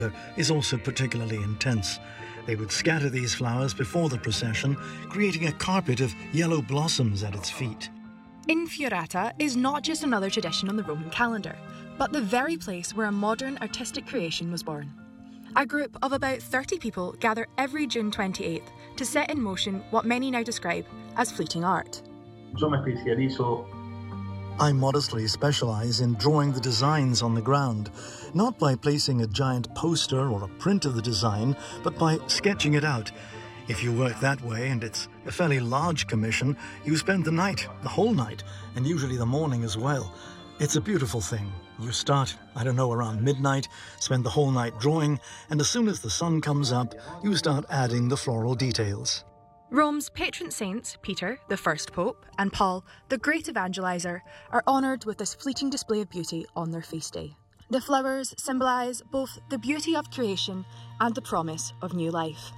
is also particularly intense. They would scatter these flowers before the procession, creating a carpet of yellow blossoms at its feet. Infiorata is not just another tradition on the Roman calendar, but the very place where a modern artistic creation was born. A group of about 30 people gather every June 28th to set in motion what many now describe as fleeting art. I modestly specialize in drawing the designs on the ground, not by placing a giant poster or a print of the design, but by sketching it out. If you work that way, and it's a fairly large commission, you spend the night, the whole night, and usually the morning as well. It's a beautiful thing. You start, around midnight, spend the whole night drawing, and as soon as the sun comes up, you start adding the floral details. Rome's patron saints, Peter, the first pope, and Paul, the great evangelizer, are honoured with this fleeting display of beauty on their feast day. The flowers symbolise both the beauty of creation and the promise of new life.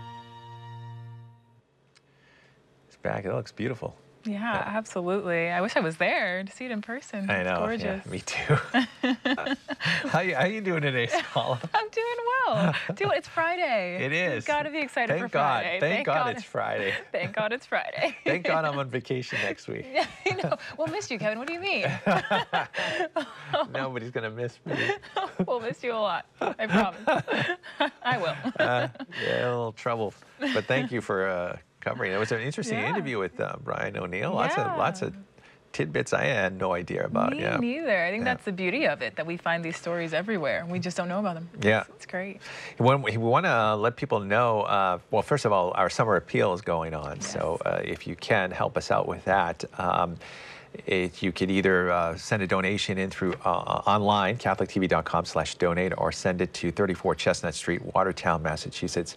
It's back. It looks beautiful. Yeah, absolutely. I wish I was there to see it in person. I know. It's gorgeous. Yeah, me too. How you doing today, Scala? I'm doing well. It's Friday. It is. You've got to be excited for God. Friday. Thank God it's Friday. Thank God it's Friday. Thank God I'm on vacation next week. Yeah, I know. We'll miss you, Kevin. What do you mean? Nobody's going to miss me. We'll miss you a lot. I promise. I will. Yeah, a little trouble. But thank you for covering. It was an interesting interview with Brian O'Neill. Lots of tidbits I had no idea about. Me neither. I think that's the beauty of it, that we find these stories everywhere. We just don't know about them. Yeah. It's great. We want to let people know, well, first of all, our summer appeal is going on. Yes. So if you can help us out with that, you could either send a donation in through online, catholictv.com/donate, or send it to 34 Chestnut Street, Watertown, Massachusetts,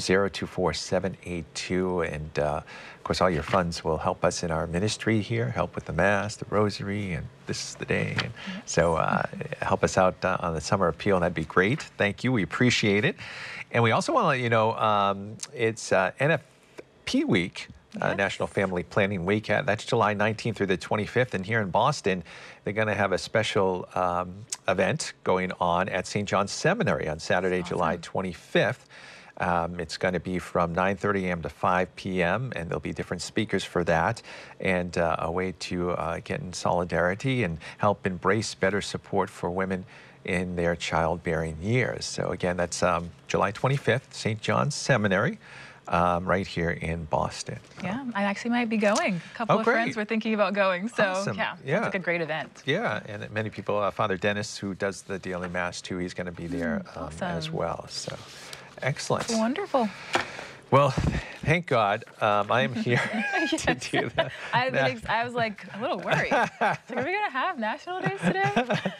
024782. And of course, all your funds will help us in our ministry here, help with the Mass, the Rosary, and This is the Day. And so help us out on the summer appeal, and that'd be great. Thank you. We appreciate it. And we also want to let you know it's NFP Week. National Family Planning Week. That's July 19th through the 25th. And here in Boston, they're going to have a special event going on at St. John's Seminary on Saturday, July 25th. It's going to be from 9:30 a.m. to 5 p.m. and there'll be different speakers for that, and a way to get in solidarity and help embrace better support for women in their childbearing years. So again, that's July 25th, St. John's Seminary. Right here in Boston. Yeah, I actually might be going. A couple of friends were thinking about going, so awesome. Yeah, it's like a great event. Yeah, and many people, Father Dennis, who does the daily Mass too, he's going to be there as well. So, excellent. Wonderful. Well, thank God I am here to do that. I was like a little worried. Like, are we going to have National Days today?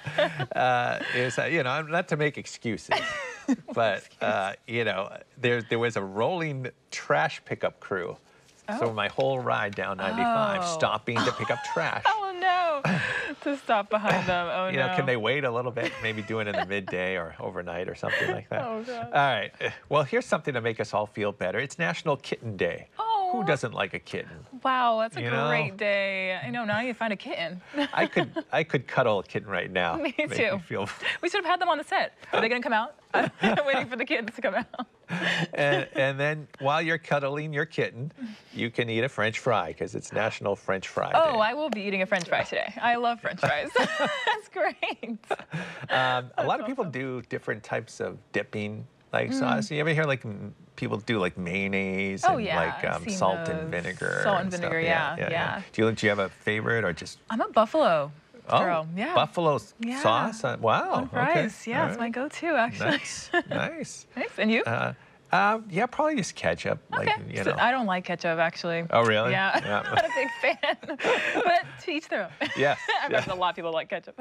Not to make excuses. But, there was a rolling trash pickup crew. So my whole ride down 95, stopping to pick up trash. Oh, no. To stop behind them. Oh, no. Can they wait a little bit? Maybe do it in the midday or overnight or something like that. Oh, God. All right. Well, here's something to make us all feel better. It's National Kitten Day. Who doesn't like a kitten? Wow, that's a great day. I know, now I need to find a kitten. I could cuddle a kitten right now. Me too. We should have had them on the set. Are they going to come out? I'm waiting for the kittens to come out. And then while you're cuddling your kitten, you can eat a French fry because it's National French Fry Day. Oh, I will be eating a French fry today. I love French fries. That's great. A lot of people do different types of dipping sauce. You ever hear people do mayonnaise and salt and vinegar? Salt and vinegar, yeah. Do you have a favorite or just? I'm a buffalo girl. Yeah. Buffalo sauce? Wow. On fries. Yeah, it's my go-to actually. Nice. Nice. And you? Yeah, probably just ketchup. Okay. I don't like ketchup actually. Oh, really? Yeah. I'm not a big fan. But to each their own. Yeah. I bet a lot of people like ketchup.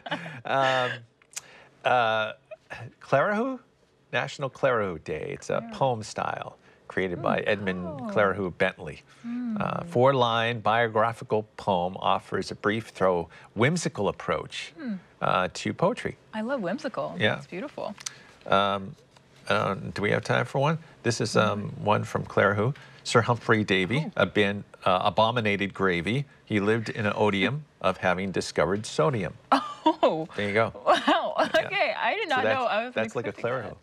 Clerihew? National Clerihew Day. It's a poem style created by Edmund Clerihew Bentley. 4-line biographical poem offers a brief though whimsical approach to poetry. I love whimsical. Yeah. It's beautiful. Do we have time for one? This is one from Clerihew. Sir Humphrey Davy, abominated gravy. He lived in an odium of having discovered sodium. Oh. There you go. Wow. Okay, I did not know. I was that's like a clerical.